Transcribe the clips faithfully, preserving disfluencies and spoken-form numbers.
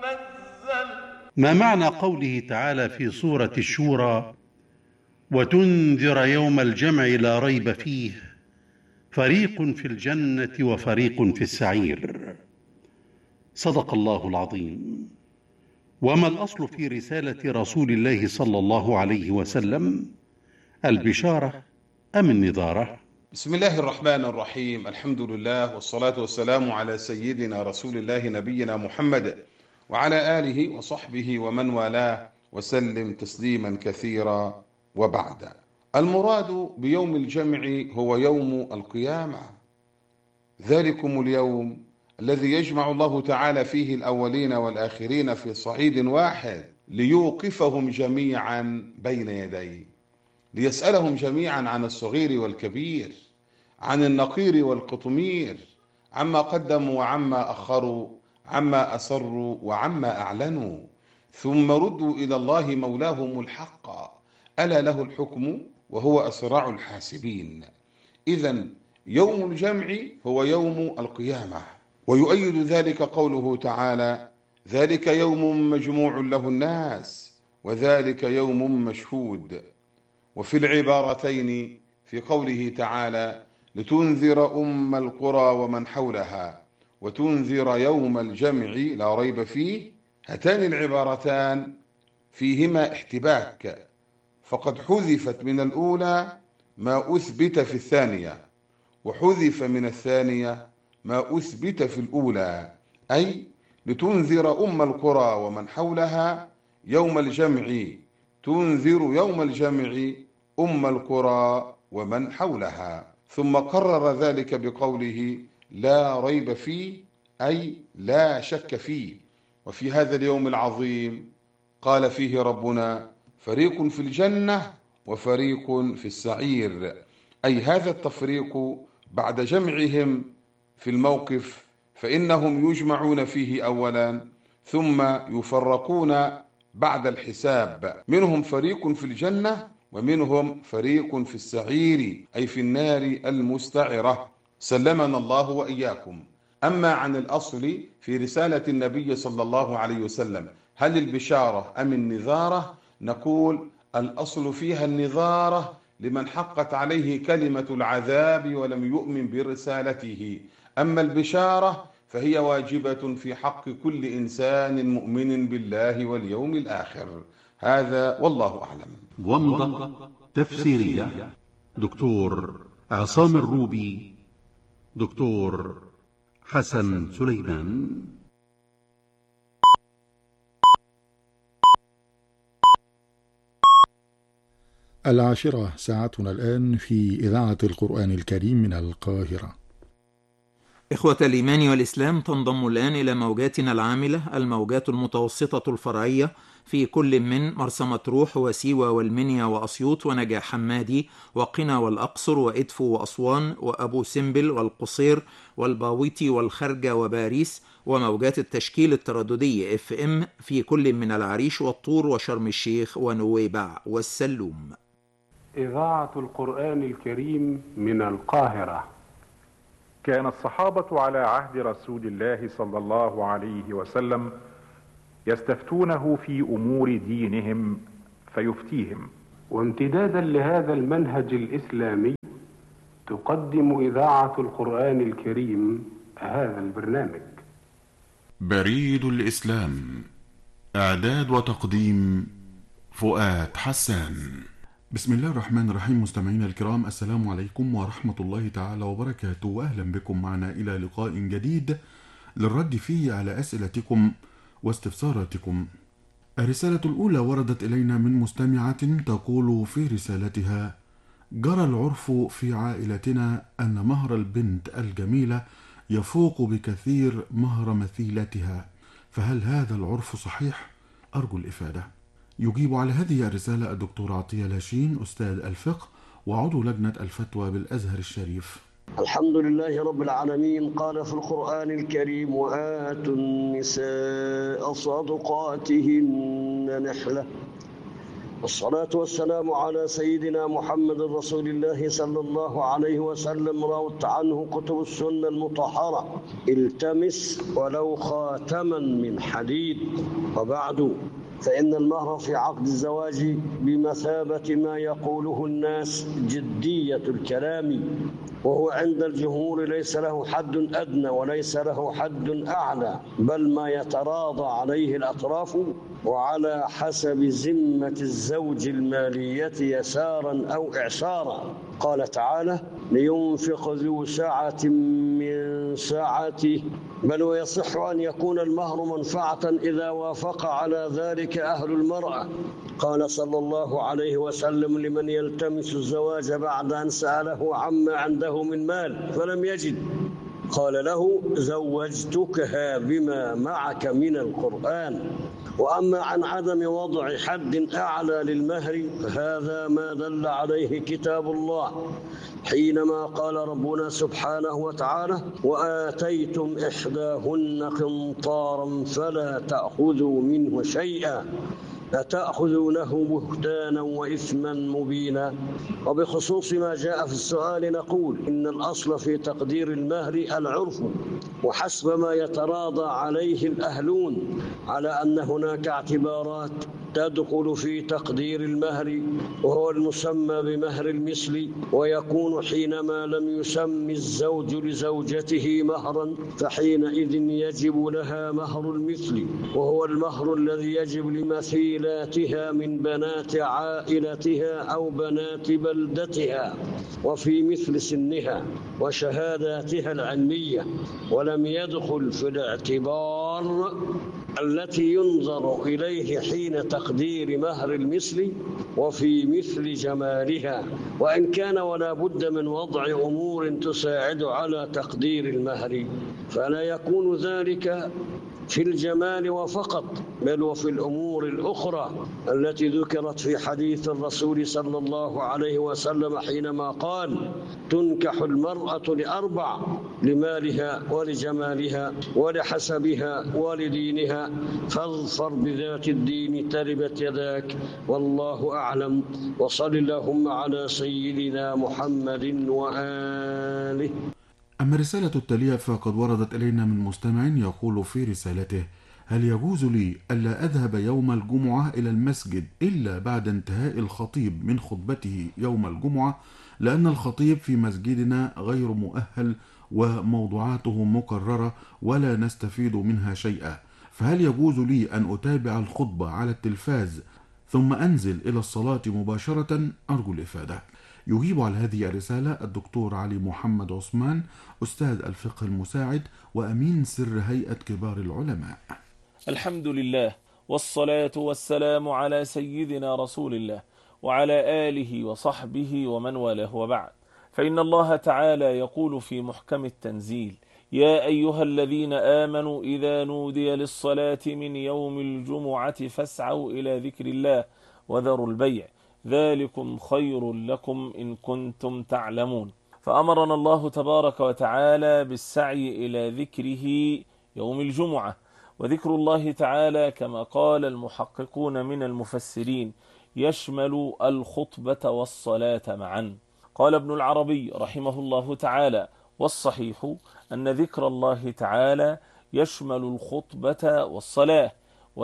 ما معنى قوله تعالى في سورة الشورى: وتنذر يوم الجمع لا ريب فيه فريق في الجنة وفريق في السعير؟ صدق الله العظيم. وما الأصل في رسالة رسول الله صلى الله عليه وسلم، البشارة أم النذارة؟ بسم الله الرحمن الرحيم. الحمد لله والصلاة والسلام على سيدنا رسول الله نبينا محمد وعلى آله وصحبه ومن والاه وسلم تسليما كثيرا. وبعد، المراد بيوم الجمع هو يوم القيامة، ذلكم اليوم الذي يجمع الله تعالى فيه الأولين والآخرين في صعيد واحد ليوقفهم جميعا بين يديه، ليسألهم جميعا عن الصغير والكبير، عن النقير والقطمير، عما قدموا وعما أخروا، عما أسروا وعما أعلنوا، ثم ردوا إلى الله مولاهم الحق، ألا له الحكم وهو أسرع الحاسبين. إذن يوم الجمع هو يوم القيامة، ويؤيد ذلك قوله تعالى: ذلك يوم مجموع له الناس وذلك يوم مشهود. وفي العبارتين في قوله تعالى: لتنذر أم القرى ومن حولها وتنذر يوم الجمع لا ريب فيه، هاتان العبارتان فيهما احتباك، فقد حذفت من الأولى ما أثبت في الثانية، وحذف من الثانية ما أثبت في الأولى، أي لتنذر أم القرى ومن حولها يوم الجمع، تنذر يوم الجمع أم القرى ومن حولها. ثم قرر ذلك بقوله لا ريب فيه، أي لا شك فيه. وفي هذا اليوم العظيم قال فيه ربنا: فريق في الجنة وفريق في السعير، أي هذا التفريق بعد جمعهم في الموقف، فإنهم يجمعون فيه أولا ثم يفرقون بعد الحساب، منهم فريق في الجنة ومنهم فريق في السعير، أي في النار المستعرة، سلمنا الله وإياكم. أما عن الأصل في رسالة النبي صلى الله عليه وسلم، هل البشارة أم النذارة؟ نقول الأصل فيها النذارة لمن حقت عليه كلمة العذاب ولم يؤمن برسالته، أما البشارة فهي واجبة في حق كل إنسان مؤمن بالله واليوم الآخر. هذا والله أعلم. ومضة تفسيرية دكتور عصام الروبي، دكتور حسن سليمان. العاشرة ساعتنا الآن في إذاعة القرآن الكريم من القاهرة. إخوة الإيمان والإسلام، تنضم الآن إلى موجاتنا العاملة الموجات المتوسطة الفرعية في كل من مرسى مطروح وسيوة والمنيا وأسيوط ونجاح حمادي وقنا والأقصر وإدفو وأسوان وأبو سمبل والقصير والباويتي والخرجة وباريس، وموجات التشكيل الترددي اف ام في كل من العريش والطور وشرم الشيخ ونويبع والسلوم. إذاعة القرآن الكريم من القاهرة. كان الصحابة على عهد رسول الله صلى الله عليه وسلم يستفتونه في أمور دينهم فيفتيهم، وامتدادا لهذا المنهج الإسلامي تقدم إذاعة القرآن الكريم هذا البرنامج. بريد الإسلام، إعداد وتقديم فؤاد حسان. بسم الله الرحمن الرحيم. مستمعينا الكرام، السلام عليكم ورحمة الله تعالى وبركاته، وأهلا بكم معنا إلى لقاء جديد للرد فيه على أسئلتكم واستفساراتكم. الرسالة الأولى وردت إلينا من مستمعة تقول في رسالتها: جرى العرف في عائلتنا أن مهر البنت الجميلة يفوق بكثير مهر مثيلتها، فهل هذا العرف صحيح؟ أرجو الإفادة. يجيب على هذه الرسالة الدكتور عطية لاشين، أستاذ الفقه وعضو لجنة الفتوى بالأزهر الشريف. الحمد لله رب العالمين. قال في القرآن الكريم: وآتوا النساء صدقاتهن نحلة والصلاة والسلام على سيدنا محمد رسول الله صلى الله عليه وسلم روت عنه كتب السنة المطهرة التمس ولو خاتما من حديد. وبعد، فإن المهر في عقد الزواج بمثابة ما يقوله الناس جدية الكلام، وهو عند الجمهور ليس له حد أدنى وليس له حد أعلى، بل ما يتراضى عليه الأطراف وعلى حسب ذمة الزوج المالية يسارا أو إعسارا. قال تعالى: لينفق ذو سعة من سعته، بل ويصح أن يكون المهر منفعة إذا وافق على ذلك أهل المرأة. قال صلى الله عليه وسلم لمن يلتمس الزواج بعد أن سأله عما عنده من مال فلم يجد، قال له: زوجتكها بما معك من القرآن. وأما عن عدم وضع حد أعلى للمهر فهذا ما دل عليه كتاب الله، حينما قال ربنا سبحانه وتعالى: وآتيتم إحداهن قنطارا فلا تأخذوا منه شيئا أتأخذونه بهتانا وإثما مبينا. وبخصوص ما جاء في السؤال نقول إن الأصل في تقدير المهر العرف وحسب ما يتراضى عليه الأهلون، على أن هناك اعتبارات تدخل في تقدير المهر وهو المسمى بمهر المثل، ويكون حينما لم يسم الزوج لزوجته مهرا فحينئذ يجب لها مهر المثل، وهو المهر الذي يجب لمثيلاتها من بنات عائلتها أو بنات بلدتها وفي مثل سنها وشهاداتها العلمية، ولم يدخل في الاعتبار التي ينظر إليه حين تقدير مهر المثل وفي مثل جمالها، وإن كان ولا بد من وضع أمور تساعد على تقدير المهر، فلا يكون ذلك في الجمال وفقط، بل وفي الأمور الأخرى التي ذكرت في حديث الرسول صلى الله عليه وسلم حينما قال: تنكح المرأة لأربع: لمالها ولجمالها ولحسبها ولدينها، فاظفر بذات الدين تربت يداك، والله أعلم. وصل اللهم على سيدنا محمد وآله. أما الرسالة التالية فقد وردت إلينا من مستمع يقول في رسالته: هل يجوز لي ألا أذهب يوم الجمعة إلى المسجد إلا بعد انتهاء الخطيب من خطبته يوم الجمعة، لأن الخطيب في مسجدنا غير مؤهل وموضوعاته مكررة ولا نستفيد منها شيئا، فهل يجوز لي أن أتابع الخطبة على التلفاز ثم أنزل إلى الصلاة مباشرة؟ أرجو الإفادة. يجيب على هذه الرسالة الدكتور علي محمد عثمان، أستاذ الفقه المساعد وأمين سر هيئة كبار العلماء. الحمد لله، والصلاة والسلام على سيدنا رسول الله وعلى آله وصحبه ومن والاه، وبعد، فإن الله تعالى يقول في محكم التنزيل: يا أيها الذين آمنوا إذا نودي للصلاة من يوم الجمعة فاسعوا إلى ذكر الله وذروا البيع ذلكم خير لكم إن كنتم تعلمون. فأمرنا الله تبارك وتعالى بالسعي إلى ذكره يوم الجمعة، وذكر الله تعالى كما قال المحققون من المفسرين يشمل الخطبة والصلاة معا. قال ابن العربي رحمه الله تعالى: والصحيح أن ذكر الله تعالى يشمل الخطبة والصلاة،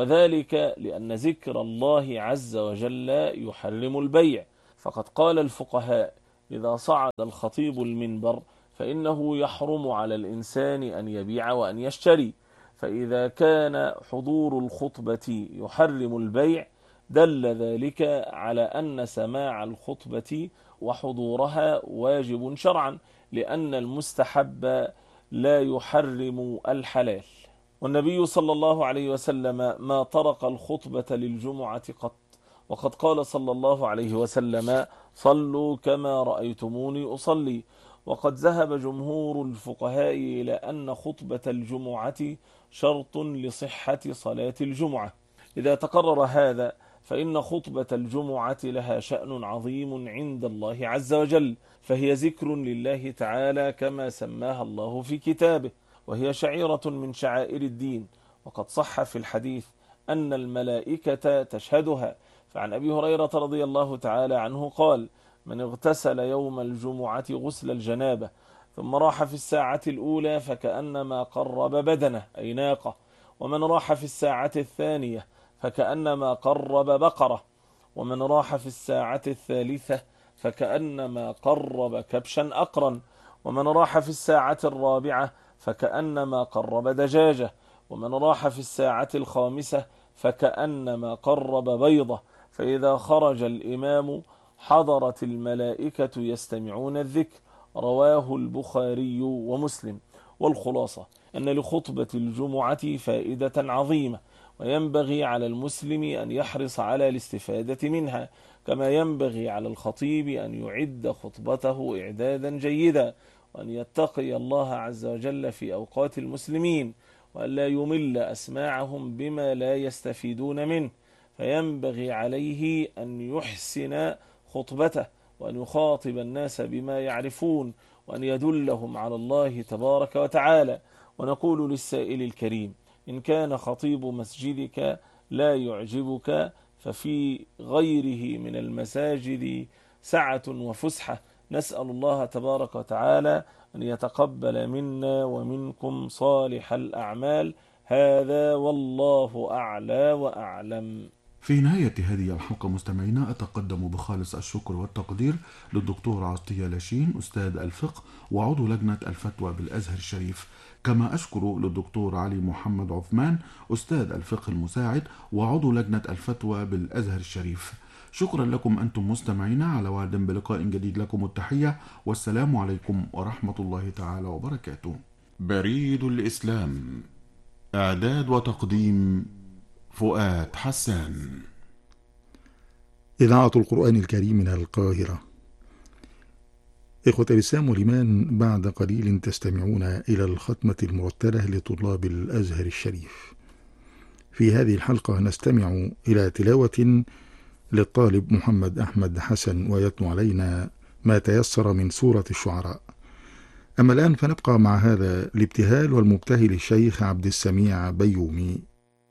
وذلك لأن ذكر الله عز وجل يحرم البيع، فقد قال الفقهاء: إذا صعد الخطيب المنبر فإنه يحرم على الإنسان أن يبيع وأن يشتري، فإذا كان حضور الخطبة يحرم البيع دل ذلك على أن سماع الخطبة وحضورها واجب شرعا، لأن المستحب لا يحرم الحلال. والنبي صلى الله عليه وسلم ما طرق الخطبة للجمعة قط، وقد قال صلى الله عليه وسلم: صلوا كما رأيتموني أصلي. وقد ذهب جمهور الفقهاء إلى أن خطبة الجمعة شرط لصحة صلاة الجمعة. إذا تقرر هذا فإن خطبة الجمعة لها شأن عظيم عند الله عز وجل، فهي ذكر لله تعالى كما سماها الله في كتابه، وهي شعيرة من شعائر الدين، وقد صح في الحديث أن الملائكة تشهدها، فعن أبي هريرة رضي الله تعالى عنه قال: من اغتسل يوم الجمعة غسل الجنابة ثم راح في الساعة الأولى فكأنما قرب بدنه أي ناقة، ومن راح في الساعة الثانية فكأنما قرب بقرة، ومن راح في الساعة الثالثة فكأنما قرب كبشا أقرا، ومن راح في الساعة الرابعة فكأنما قرب دجاجة، ومن راح في الساعة الخامسة فكأنما قرب بيضة، فإذا خرج الإمام حضرت الملائكة يستمعون الذكر. رواه البخاري ومسلم. والخلاصة أن لخطبة الجمعة فائدة عظيمة، وينبغي على المسلم أن يحرص على الاستفادة منها، كما ينبغي على الخطيب أن يعد خطبته إعدادا جيدا، وأن يتقي الله عز وجل في أوقات المسلمين، وأن لا يمل أسماعهم بما لا يستفيدون منه، فينبغي عليه أن يحسن خطبته، وأن يخاطب الناس بما يعرفون، وأن يدلهم على الله تبارك وتعالى. ونقول للسائل الكريم: إن كان خطيب مسجدك لا يعجبك ففي غيره من المساجد سعة وفسحة. نسأل الله تبارك وتعالى أن يتقبل منا ومنكم صالح الأعمال. هذا والله أعلى وأعلم. في نهاية هذه الحلقة مستمعينا أتقدم بخالص الشكر والتقدير للدكتور عطية لاشين أستاذ الفقه وعضو لجنة الفتوى بالأزهر الشريف، كما أشكر للدكتور علي محمد عثمان أستاذ الفقه المساعد وعضو لجنة الفتوى بالأزهر الشريف. شكرا لكم أنتم مستمعينا، على وعد بلقاء جديد. لكم التحية والسلام عليكم ورحمة الله تعالى وبركاته. بريد الإسلام، إعداد وتقديم فؤاد حسان. إذاعة القرآن الكريم من القاهرة. إخوة الإسلام والإيمان، بعد قليل تستمعون إلى الختمة المرتلة لطلاب الأزهر الشريف. في هذه الحلقة نستمع إلى تلاوة للطالب محمد أحمد حسن، ويتلو علينا ما تيسر من سورة الشعراء. أما الآن فنبقى مع هذا الابتهال والمبتهل الشيخ عبد السميع بيومي.